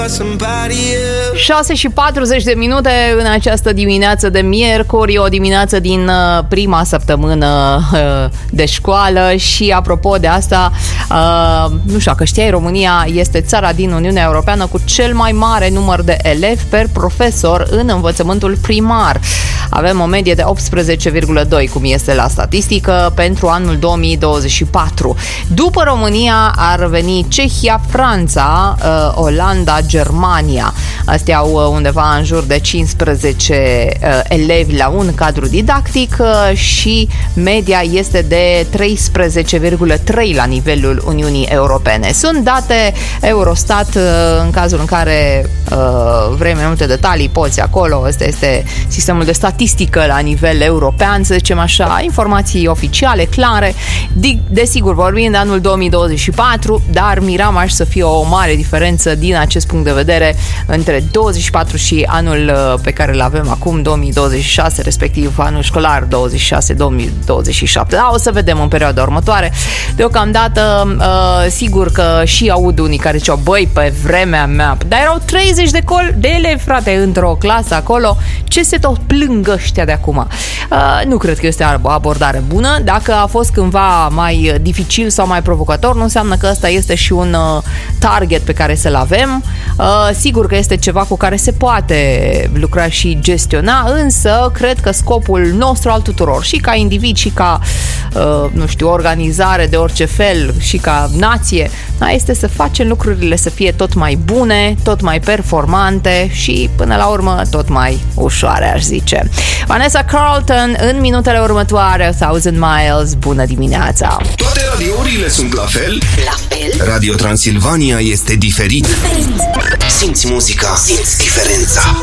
6:40 în această dimineață de miercuri, o dimineață din prima săptămână de școală. Și apropo de asta, nu știu că știai, România este țara din Uniunea Europeană cu cel mai mare număr de elevi per profesor în învățământul primar. Avem o medie de 18,2, cum este la statistică, pentru anul 2024. După România ar veni Cehia, Franța, Olanda, Germania. Astea au undeva în jur de 15 elevi la un cadru didactic și media este de 13,3 la nivelul Uniunii Europene. Sunt date Eurostat, în cazul în care vrei mai multe detalii, poți acolo. Ăsta este sistemul de statistică la nivel european, să zicem așa, informații oficiale, clare. Desigur, vorbim de anul 2024, dar miram să fie o mare diferență din acest punct de vedere între 24 și anul pe care îl avem acum, 2026, respectiv anul școlar 26-2027. Da, o să vedem în perioada următoare. Deocamdată, sigur că și aud unii care ziceau, băi, pe vremea mea, dar erau 30 de elevi, frate, într-o clasă acolo, ce se tot plâng ăștia de acum? Nu cred că este o abordare bună. Dacă a fost cândva mai dificil sau mai provocator, nu înseamnă că ăsta este și un target pe care să-l avem. Sigur că este ceva cu care se poate lucra și gestiona, însă cred că scopul nostru al tuturor, și ca individ, și ca organizare de orice fel, și ca nație, este să facem lucrurile să fie tot mai bune, tot mai performante și până la urmă tot mai ușoare, aș zice. Vanessa Carlton în minutele următoare, 1000 Miles. Bună dimineața! Toate radiourile sunt la fel? La fel? Radio Transilvania este diferit. Simți muzica, simți diferența.